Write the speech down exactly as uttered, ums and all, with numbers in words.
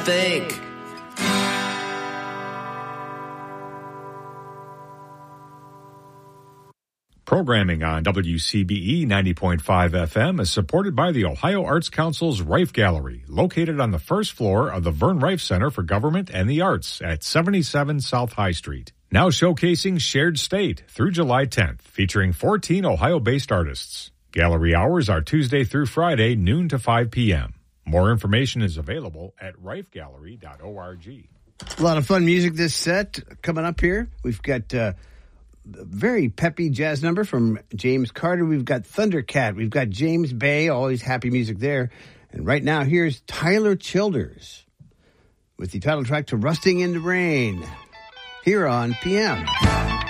Think. Programming on W C B E ninety point five F M is supported by the Ohio Arts Council's Rife Gallery, located on the first floor of the Vern Rife Center for Government and the Arts at seventy-seven South High Street. Now showcasing Shared State through July tenth, featuring fourteen Ohio-based artists. Gallery hours are Tuesday through Friday, noon to five p.m. More information is available at rife gallery dot org. A lot of fun music this set coming up here. We've got uh, a very peppy jazz number from James Carter. We've got Thundercat. We've got James Bay. Always happy music there. And right now, here's Tyler Childers with the title track to Rusting in the Rain here on P M.